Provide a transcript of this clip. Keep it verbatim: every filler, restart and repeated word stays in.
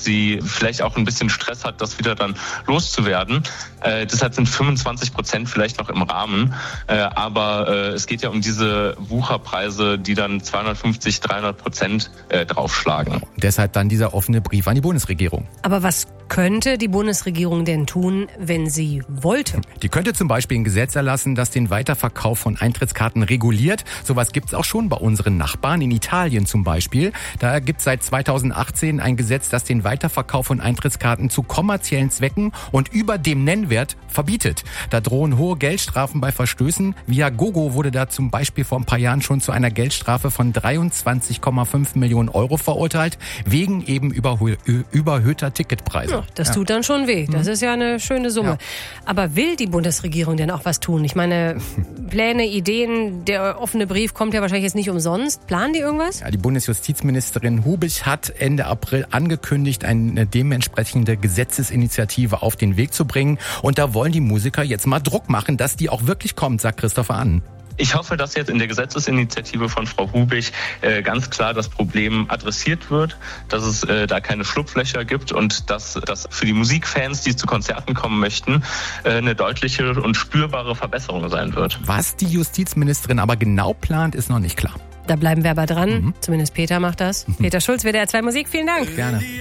dass sie vielleicht auch ein bisschen Stress hat, das wieder dann loszuwerden. Äh, deshalb sind fünfundzwanzig Prozent vielleicht noch im Rahmen. Äh, aber äh, es geht ja um diese Wucherpreise, die dann zweihundertfünfzig, dreihundert Prozent äh, draufschlagen. Deshalb dann dieser offene Brief an die Bundesregierung. Aber was könnte die Bundesregierung denn tun, wenn sie wollte? Die könnte zum Beispiel ein Gesetz erlassen, das den Weiterverkauf von Eintrittskarten reguliert. Sowas gibt's auch schon bei unseren Nachbarn, in Italien zum Beispiel. Da gibt's seit zweitausendachtzehn ein Gesetz, das den Weiterverkauf von Eintrittskarten zu kommerziellen Zwecken und über dem Nennwert verbietet. Da drohen hohe Geldstrafen bei Verstößen. Viagogo wurde da zum Beispiel vor ein paar Jahren schon zu einer Geldstrafe von dreiundzwanzig Komma fünf Millionen Euro verurteilt, wegen eben überhö- überhöhter Ticketpreise. Ja, das tut dann schon weh. Das ist ja eine schöne Summe. Ja. Aber will die Bundesregierung denn auch was tun? Ich meine, Pläne, Ideen, der offene Brief kommt ja wahrscheinlich jetzt nicht umsonst. Planen die irgendwas? Ja, die Bundesjustizministerin Hubich hat Ende April angekündigt, eine dementsprechende Gesetzesinitiative auf den Weg zu bringen. Und da wollen die Musiker jetzt mal Druck machen, dass die auch wirklich kommt, sagt Christopher Ann. Ich hoffe, dass jetzt in der Gesetzesinitiative von Frau Hubich äh, ganz klar das Problem adressiert wird, dass es äh, da keine Schlupflöcher gibt und dass das für die Musikfans, die zu Konzerten kommen möchten, äh, eine deutliche und spürbare Verbesserung sein wird. Was die Justizministerin aber genau plant, ist noch nicht klar. Da bleiben wir aber dran. Mhm. Zumindest Peter macht das. Mhm. Peter Schulz, W D R zwei Musik, vielen Dank. Gerne.